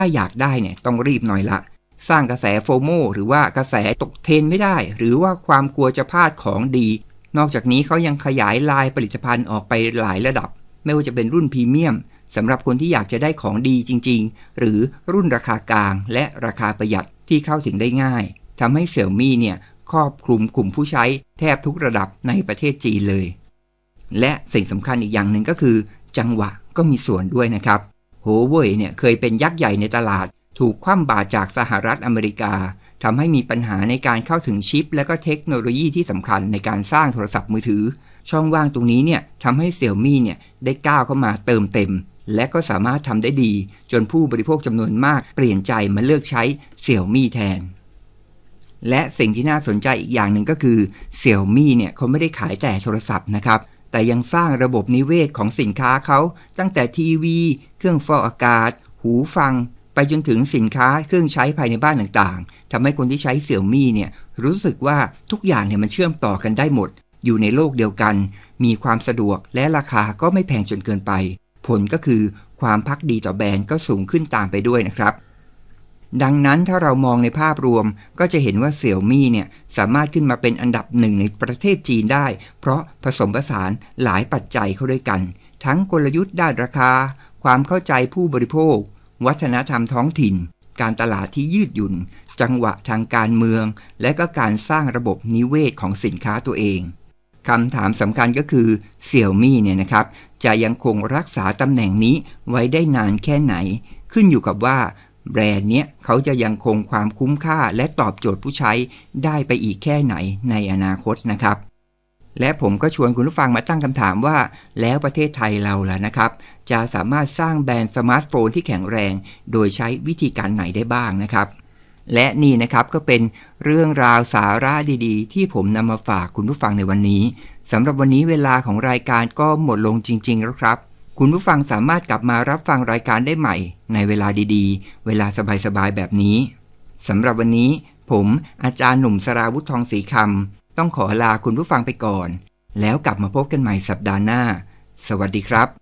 ถ้าอยากได้เนี่ยต้องรีบหน่อยละสร้างกระแสโฟโมหรือว่ากระแสตกเทรนไม่ได้หรือว่าความกลัวจะพลาดของดีนอกจากนี้เขายังขยายลายผลิตภัณฑ์ออกไปหลายระดับไม่ว่าจะเป็นรุ่นพรีเมียมสำหรับคนที่อยากจะได้ของดีจริงๆหรือรุ่นราคากลางและราคาประหยัดที่เข้าถึงได้ง่ายทำให้เสี่ยวมี่เนี่ยครอบคลุมกลุ่มผู้ใช้แทบทุกระดับในประเทศจีนเลยและสิ่งสำคัญอีกอย่างหนึ่งก็คือจังหวะก็มีส่วนด้วยนะครับโฮเว่ยเนี่ยเคยเป็นยักษ์ใหญ่ในตลาดถูกคว่ำบาตรจากสหรัฐอเมริกาทำให้มีปัญหาในการเข้าถึงชิปและก็เทคโนโลยีที่สำคัญในการสร้างโทรศัพท์มือถือช่องว่างตรงนี้เนี่ยทำให้เสี่ยวมี่เนี่ยได้ก้าวเข้ามาเติมเต็มและก็สามารถทำได้ดีจนผู้บริโภคจำนวนมากเปลี่ยนใจมาเลือกใช้เสี่ยวมี่แทนและสิ่งที่น่าสนใจอีกอย่างหนึ่งก็คือเสี่ยวมี่เนี่ยเขาไม่ได้ขายแต่โทรศัพท์นะครับแต่ยังสร้างระบบนิเวศของสินค้าเขาตั้งแต่ทีวีเครื่องฟอกอากาศหูฟังไปจนถึงสินค้าเครื่องใช้ภายในบ้านต่างๆทำให้คนที่ใช้เสี่ยวมี่เนี่ยรู้สึกว่าทุกอย่างเนี่ยมันเชื่อมต่อกันได้หมดอยู่ในโลกเดียวกันมีความสะดวกและราคาก็ไม่แพงจนเกินไปผลก็คือความภักดีต่อแบรนด์ก็สูงขึ้นตามไปด้วยนะครับดังนั้นถ้าเรามองในภาพรวมก็จะเห็นว่าเสี่ยวมี่เนี่ยสามารถขึ้นมาเป็นอันดับหนึ่งในประเทศจีนได้เพราะผสมผสานหลายปัจจัยเข้าด้วยกันทั้งกลยุทธ์ด้านราคาความเข้าใจผู้บริโภควัฒนธรรมท้องถิ่นการตลาดที่ยืดหยุ่นจังหวะทางการเมืองและก็การสร้างระบบนิเวศของสินค้าตัวเองคำถามสำคัญก็คือเสี่ยวมี่เนี่ยนะครับจะยังคงรักษาตำแหน่งนี้ไว้ได้นานแค่ไหนขึ้นอยู่กับว่าแบรนด์เนี้ยเขาจะยังคงความคุ้มค่าและตอบโจทย์ผู้ใช้ได้ไปอีกแค่ไหนในอนาคตนะครับและผมก็ชวนคุณผู้ฟังมาตั้งคำถามว่าแล้วประเทศไทยเราล่ะนะครับจะสามารถสร้างแบรนด์สมาร์ทโฟนที่แข็งแรงโดยใช้วิธีการไหนได้บ้างนะครับและนี่นะครับก็เป็นเรื่องราวสาระดีๆที่ผมนำมาฝากคุณผู้ฟังในวันนี้สำหรับวันนี้เวลาของรายการก็หมดลงจริงๆแล้วครับคุณผู้ฟังสามารถกลับมารับฟังรายการได้ใหม่ในเวลาดีๆเวลาสบายๆแบบนี้สำหรับวันนี้ผมอาจารย์หนุ่มสราวุธทองศรีคำต้องขอลาคุณผู้ฟังไปก่อนแล้วกลับมาพบกันใหม่สัปดาห์หน้าสวัสดีครับ